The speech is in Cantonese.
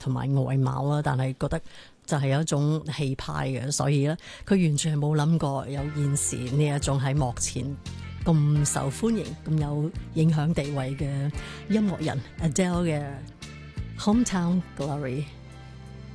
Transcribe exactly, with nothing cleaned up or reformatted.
同埋外貌啦，但係覺得就係有一種氣派嘅，所以咧佢完全係冇諗過有現時呢一種喺幕前咁受歡迎、咁有影響地位嘅音樂人 Adele 嘅 Hometown Glory。